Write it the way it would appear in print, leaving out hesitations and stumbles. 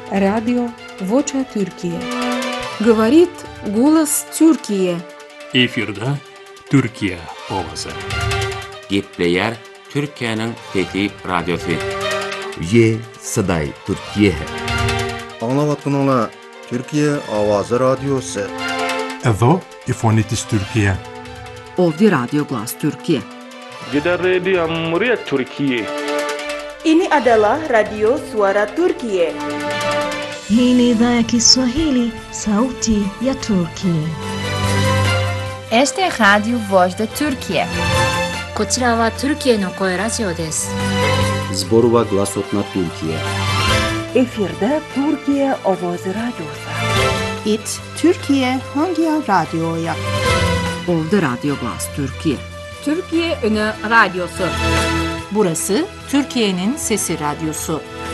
Радио Voça Türkiye. Говорит голос Türkiye. Efirde Türkiye ovazy. Gepleyer Türkiye'nin Fethi Radyosu. Ye Saday Türkiye. Anlavatkanlar Türkiye Avazı Radyosu. Evo İfonitis Türkiye. Ovdje Radio Glas Türkiye. Gidan Radio Muryat Türkiye. Ini adalah Radio Suara Türkiye. Hii ni idhaa ya Kiswahili, sauti ya Turkiye. Este é Radio Voz da Türkiye. こちらはトルキエの声ラジオです。 Zborova Glasotna Türkiye. Efirde Türkiye Avazı Radyosu. It Türkiye hangi radyoya? Ovdje Radio Glas Türkiye. Türkiye Ünü Radyosu. Burası Türkiye'nin Sesi Radyosu.